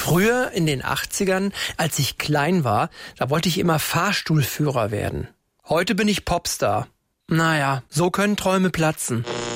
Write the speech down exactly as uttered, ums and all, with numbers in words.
Früher in den achtzigern, als ich klein war, da wollte ich immer Fahrstuhlführer werden. Heute bin ich Popstar. Naja, so können Träume platzen.